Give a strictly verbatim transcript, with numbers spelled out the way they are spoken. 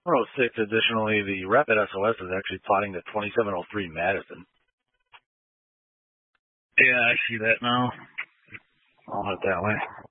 one oh six, additionally, the Rapid S O S is actually plotting to twenty-seven oh three Madison. Yeah, I see that now. I'll head that way.